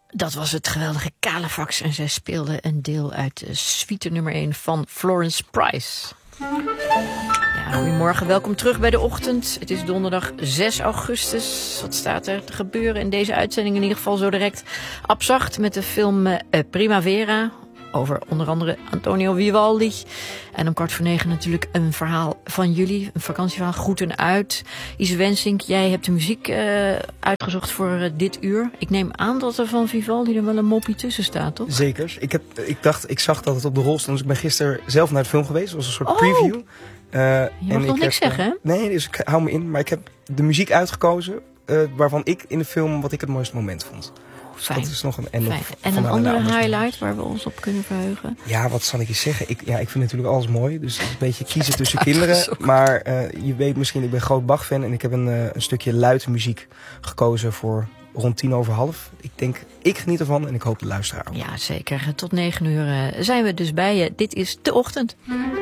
Dat was het geweldige Calefax en zij speelde een deel uit de suite nummer 1 van Florence Price. Ja, goedemorgen, welkom terug bij de ochtend. Het is donderdag 6 augustus. Wat staat er te gebeuren in deze uitzending? In ieder geval zo direct Abzacht met de film Primavera. Over onder andere Antonio Vivaldi. En om 8:45 natuurlijk een verhaal van jullie. Een vakantieverhaal, groeten uit. Ise Wensink, jij hebt de muziek uitgezocht voor dit uur. Ik neem aan dat er van Vivaldi er wel een moppie tussen staat, toch? Zeker. Ik zag dat het op de rol stond. Dus ik ben gisteren zelf naar de film geweest. Dat was een soort preview. Je mag nog niks zeggen, hè? Nee, dus ik hou me in. Maar ik heb de muziek uitgekozen waarvan ik in de film wat ik het mooiste moment vond. Fijn. Dat is nog En een andere highlight waar we ons op kunnen verheugen? Ja, wat zal ik je zeggen? Ik vind natuurlijk alles mooi. Dus het is een beetje kiezen tussen kinderen. Maar je weet misschien, ik ben groot Bach-fan. En ik heb een stukje luide muziek gekozen voor rond 11:10. Ik denk, ik geniet ervan en ik hoop de luisteraar ook. Ja, zeker. Tot 9 uur zijn we dus bij je. Dit is De Ochtend.